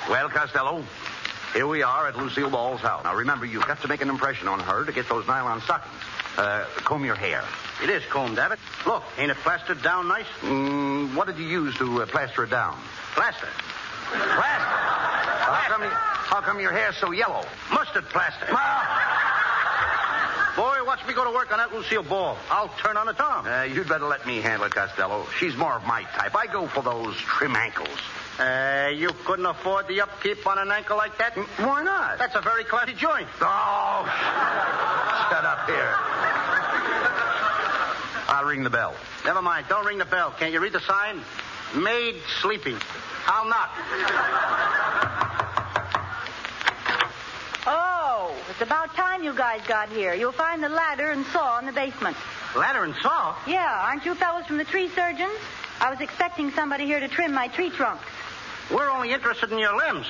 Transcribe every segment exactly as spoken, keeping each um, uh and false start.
Well, Costello, here we are at Lucille Ball's house. Now, remember, you've got to make an impression on her to get those nylon stockings. Uh, comb your hair. It is combed, Abbott. Look, ain't it plastered down nice? Mm, what did you use to uh, plaster it down? Plaster. Plaster? Well, how come, you, how come your hair's so yellow? Mustard plaster. Boy, watch me go to work on that Lucille Ball. I'll turn on a Tom. Uh, you'd better let me handle it, Costello. She's more of my type. I go for those trim ankles. Uh, you couldn't afford the upkeep on an ankle like that? Why not? That's a very classy joint. Oh, shut up here. I'll ring the bell. Never mind. Don't ring the bell. Can't you read the sign? Maid sleeping. I'll knock. Oh, it's about time you guys got here. You'll find the ladder and saw in the basement. Ladder and saw? Yeah, aren't you fellows from the tree surgeons? I was expecting somebody here to trim my tree trunks. We're only interested in your limbs.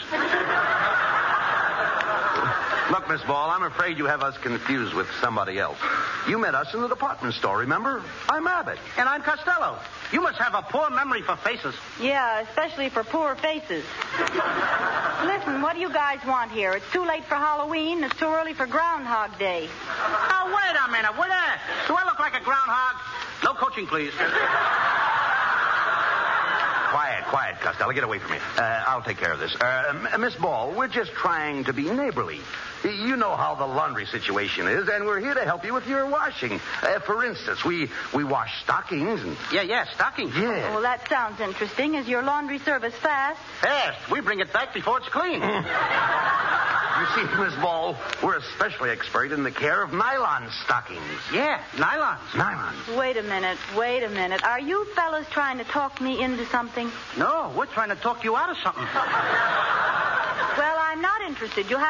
Look, Miss Ball, I'm afraid you have us confused with somebody else. You met us in the department store, remember? I'm Abbott. And I'm Costello. You must have a poor memory for faces. Yeah, especially for poor faces. Listen, what do you guys want here? It's too late for Halloween. It's too early for Groundhog Day. Now, wait a minute. Wait a Do I look like a groundhog? No coaching, please. Quiet, quiet, Costello. Get away from me. Uh, I'll take care of this. Uh, M- Miss Ball, we're just trying to be neighborly. You know how the laundry situation is, and we're here to help you with your washing. Uh, for instance, we, we wash stockings and... Yeah, yeah, stockings. Yeah. Well, that sounds interesting. Is your laundry service fast? Fast. We bring it back before it's clean. You see, Miss Ball, we're especially expert in the care of nylon stockings. Yeah, nylons. Nylons. Wait a minute. Wait a minute. Are you fellas trying to talk me into something? No, we're trying to talk you out of something. Well, I'm not interested. You'll have